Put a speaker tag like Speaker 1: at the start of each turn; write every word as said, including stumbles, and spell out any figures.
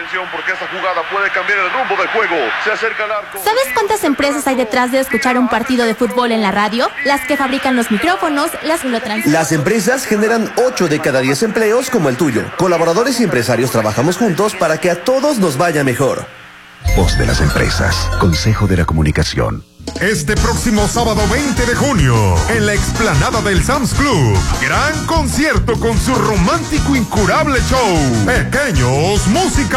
Speaker 1: atención porque esta jugada puede cambiar el rumbo del juego. Se acerca al arco.
Speaker 2: ¿Sabes cuántas empresas hay detrás de escuchar un partido de fútbol en la radio? Las que fabrican los micrófonos, las que lo transmiten.
Speaker 3: Las empresas generan ocho de cada diez empleos como el tuyo. Colaboradores y empresarios trabajamos juntos para que a todos nos vaya mejor.
Speaker 4: Voz de las empresas. Consejo de la Comunicación.
Speaker 5: Este próximo sábado veinte de junio, en la explanada del Sam's Club, gran concierto con su romántico incurable show. Pequeños Música